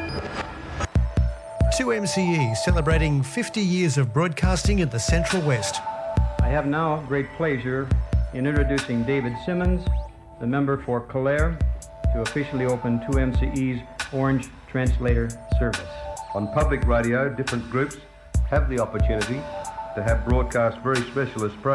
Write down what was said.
2MCE celebrating 50 years of broadcasting in the Central West. I have now great pleasure in introducing David Simmons, the member for Calare, to officially open 2MCE's Orange Translator service. On public radio, different groups have the opportunity to have broadcast very specialist programs.